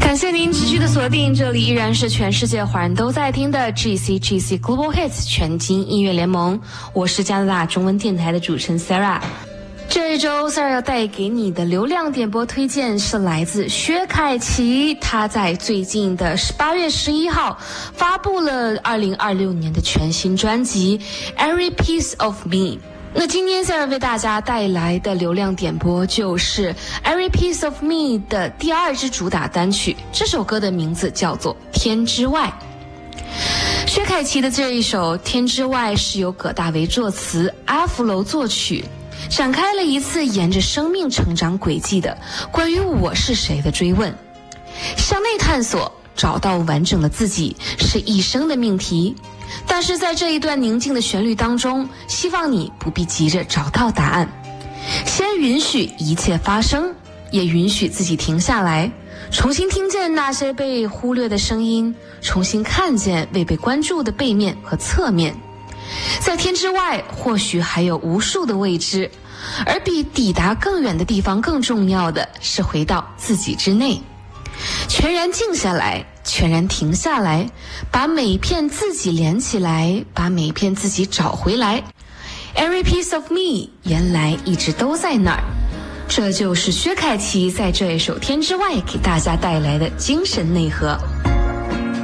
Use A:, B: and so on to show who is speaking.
A: 感谢您持续的锁定，这里依然是全世界华人都在听的 GCGC Global Hits 全金音乐联盟，我是加拿大中文电台的主持人 Sarah。这一周 Sarah 要带给你的流量点播推荐是来自薛凯琪，他在最近的8月11号发布了2026年的全新专辑 Every Piece of Me。那今天 Sarah 为大家带来的流量点播就是 Every Piece of Me 的第2支主打单曲，这首歌的名字叫做天之外。薛凯琪的这一首天之外是由葛大为作词，阿福楼作曲，展开了一次沿着生命成长轨迹的关于我是谁的追问。向内探索，找到完整的自己是一生的命题，但是在这一段宁静的旋律当中，希望你不必急着找到答案，先允许一切发生，也允许自己停下来，重新听见那些被忽略的声音，重新看见未被关注的背面和侧面。在天之外，或许还有无数的未知，而比抵达更远的地方更重要的是回到自己之内，全然静下来，全然停下来，把每一片自己连起来，把每一片自己找回来。 Every piece of me 原来一直都在那儿。这就是薛凯琪在这一首天之外给大家带来的精神内核。